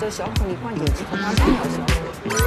小虎，你灌点鸡头，它当然要小虎。